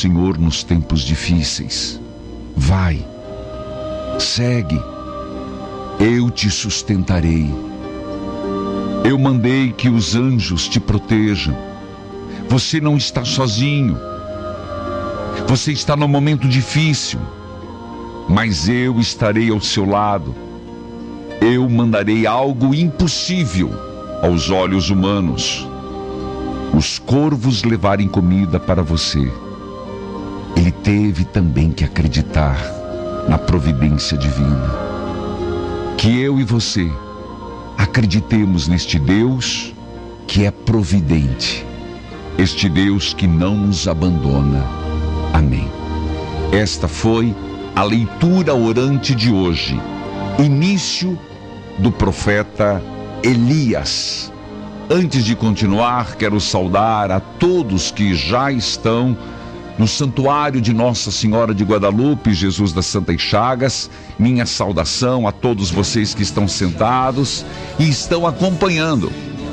Senhor nos tempos difíceis. Vai, segue, eu te sustentarei. Eu mandei que os anjos te protejam. Você não está sozinho. Você está num momento difícil, mas eu estarei ao seu lado. Eu mandarei algo impossível aos olhos humanos: os corvos levarem comida para você. Ele teve também que acreditar na providência divina. Que eu e você acreditemos neste Deus que é providente, este Deus que não nos abandona. Amém. Esta foi a leitura orante de hoje, início do profeta Elias. Antes de continuar, quero saudar a todos que já estão no santuário de Nossa Senhora de Guadalupe, Jesus das Santas Chagas. Minha saudação a todos vocês que estão sentados e estão acompanhando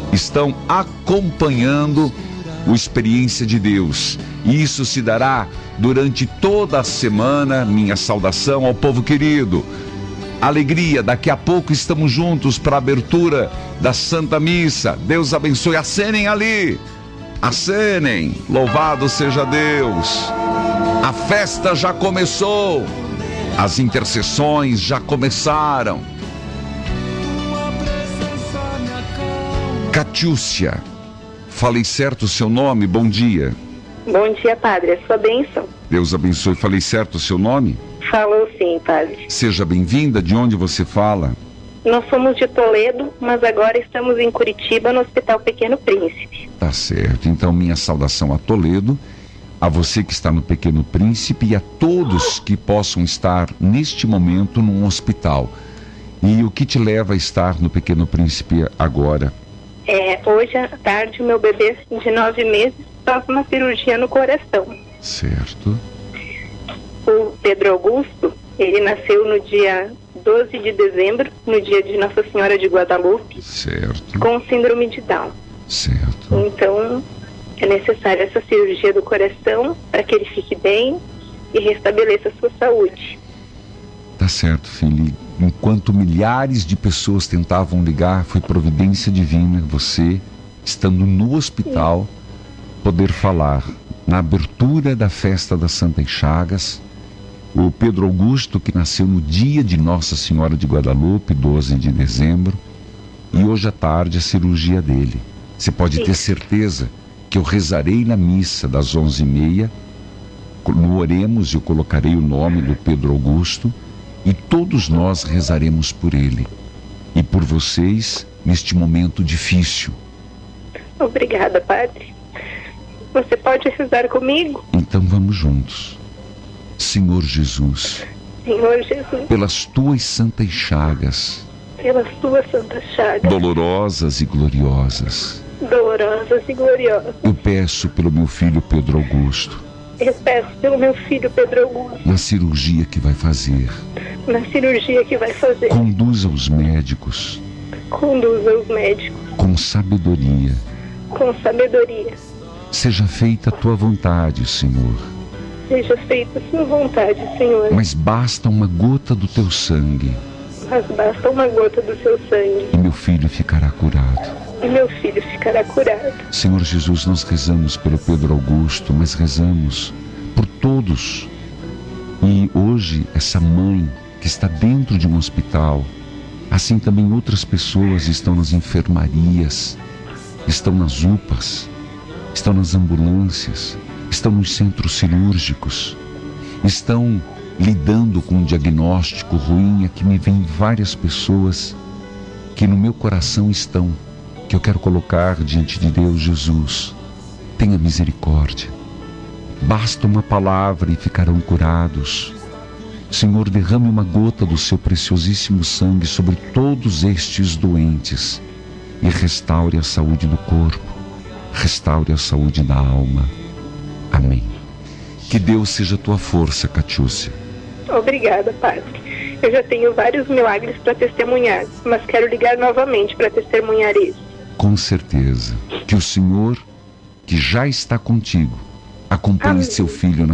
o Experiência de Deus. E isso se dará durante toda a semana. Minha saudação ao povo querido. Alegria, daqui a pouco estamos juntos para a abertura da Santa Missa. Deus abençoe. Acenem ali. Acenem. Louvado seja Deus. A festa já começou. As intercessões já começaram. Catiúcia, falei certo o seu nome? Bom dia. Bom dia, padre. A sua bênção. Deus abençoe. Falei certo o seu nome? Falou sim, padre. Seja bem-vinda. De onde você fala? Nós somos de Toledo, mas agora estamos em Curitiba, no Hospital Pequeno Príncipe. Tá certo. Então, minha saudação a Toledo, a você que está no Pequeno Príncipe e a todos que possam estar neste momento num hospital. E o que te leva a estar no Pequeno Príncipe agora? Hoje à tarde o meu bebê de 9 meses faz uma cirurgia no coração. Certo. O Pedro Augusto, ele nasceu no dia 12 de dezembro, no dia de Nossa Senhora de Guadalupe. Certo. Com síndrome de Down. Certo. Então, é necessária essa cirurgia do coração para que ele fique bem e restabeleça a sua saúde. Tá certo, filho. Enquanto milhares de pessoas tentavam ligar, foi providência divina você, estando no hospital, poder falar. Na abertura da festa das Santas Chagas, o Pedro Augusto, que nasceu no dia de Nossa Senhora de Guadalupe, 12 de dezembro, e hoje à tarde a cirurgia dele. Você pode ter certeza que eu rezarei na missa das 11h30, no Oremos eu colocarei o nome do Pedro Augusto, e todos nós rezaremos por ele e por vocês neste momento difícil. Obrigada, padre. Você pode rezar comigo? Então vamos juntos. Senhor Jesus, Senhor Jesus, pelas tuas santas chagas, pelas tuas santas chagas, dolorosas e gloriosas, eu peço pelo meu filho Pedro Augusto, eu peço pelo meu filho Pedro Augusto, na cirurgia que vai fazer, conduza os médicos, com sabedoria, seja feita a tua vontade, Senhor. Seja feita a sua vontade, Senhor. Mas basta uma gota do teu sangue. E meu filho ficará curado. Senhor Jesus, nós rezamos pelo Pedro Augusto, mas rezamos por todos. E hoje, essa mãe que está dentro de um hospital, assim também outras pessoas estão nas enfermarias, estão nas UPAs, estão nas ambulâncias, estão nos centros cirúrgicos, estão lidando com um diagnóstico ruim. Aqui me vêm várias pessoas que no meu coração estão, que eu quero colocar diante de Deus. Jesus, tenha misericórdia. Basta uma palavra e ficarão curados. Senhor, derrame uma gota do seu preciosíssimo sangue sobre todos estes doentes e restaure a saúde do corpo, restaure a saúde da alma. Amém. Que Deus seja a tua força, Catiúcia. Obrigada, Padre. Eu já tenho vários milagres para testemunhar, mas quero ligar novamente para testemunhar isso. Com certeza. Que o Senhor, que já está contigo, acompanhe seu filho na